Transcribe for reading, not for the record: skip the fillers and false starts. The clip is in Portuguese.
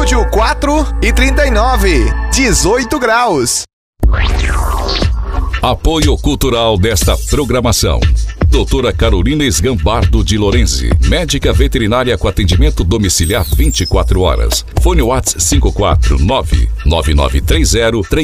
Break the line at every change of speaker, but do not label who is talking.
Estúdio 4:39, 18 graus.
Apoio cultural desta programação: Doutora Carolina Esgambardo de Lorenzi, médica veterinária com atendimento domiciliar 24 horas. Fone WhatsApp 549-9930-3